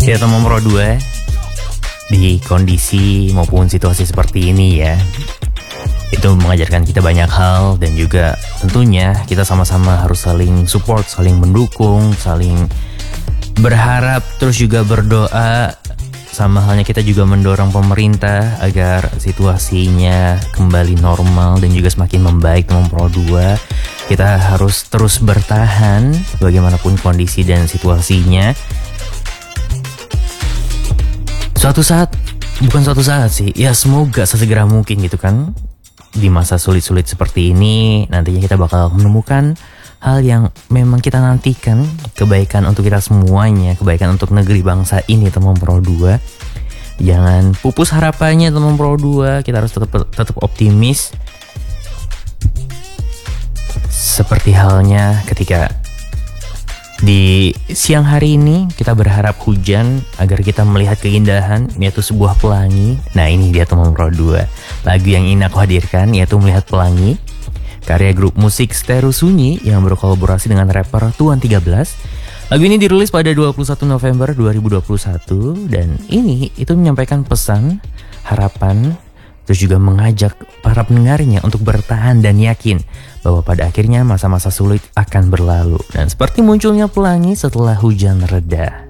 Ya teman Pro 2, di kondisi maupun situasi seperti ini ya, itu mengajarkan kita banyak hal. Dan juga tentunya kita sama-sama harus saling support, saling mendukung, saling berharap, terus juga berdoa. Sama halnya kita juga mendorong pemerintah agar situasinya kembali normal dan juga semakin membaik teman Pro 2. Kita harus terus bertahan bagaimanapun kondisi dan situasinya. Suatu saat sih, ya semoga sesegera mungkin gitu kan, di masa sulit-sulit seperti ini nantinya kita bakal menemukan hal yang memang kita nantikan, kebaikan untuk kita semuanya, kebaikan untuk negeri bangsa ini teman Pro 2. Jangan pupus harapannya teman Pro 2, kita harus tetap optimis. Seperti halnya ketika di siang hari ini kita berharap hujan agar kita melihat keindahan, yaitu sebuah pelangi. Nah ini dia teman Pro 2, lagu yang ingin aku hadirkan yaitu Melihat Pelangi, karya grup musik Stereo Sunyi yang berkolaborasi dengan rapper Tuan 13. Lagu ini dirilis pada 21 November 2021 dan ini itu menyampaikan pesan, harapan, terus juga mengajak para pendengarnya untuk bertahan dan yakin bahwa pada akhirnya masa-masa sulit akan berlalu. Dan seperti munculnya pelangi setelah hujan reda.